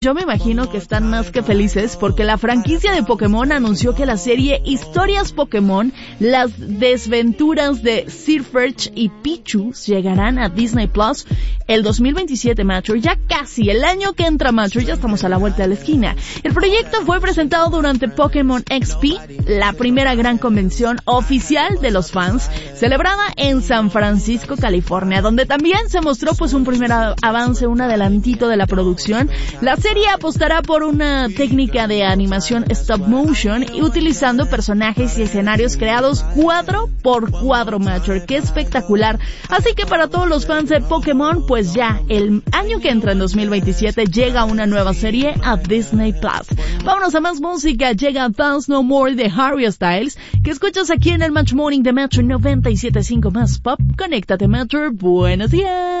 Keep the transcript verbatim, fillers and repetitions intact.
Yo me imagino que están más que felices porque la franquicia de Pokémon anunció que la serie Historias Pokémon, las desventuras de Sirfetch'd y Pichu llegarán a Disney Plus el dos mil veintisiete, macho. Ya casi, el año que entra, macho, ya estamos a la vuelta de la esquina. El proyecto fue presentado durante Pokémon X P, la primera gran convención oficial de los fans, celebrada en San Francisco, California, donde también se mostró pues un primer avance, un adelantito de la producción. La serie apostará por una técnica de animación stop motion y utilizando personajes y escenarios creados cuadro por cuadro, macho. ¡Qué espectacular! Así que para todos los fans de Pokémon, pues ya, el año que entra en dos mil veintisiete llega una nueva serie a Disney Plus. Vámonos a más música. Llega Dance No More de Harry Styles, que escuchas aquí en el Match Morning de Metro noventa y siete punto cinco más Pop. Conéctate, Metro. Buenos días.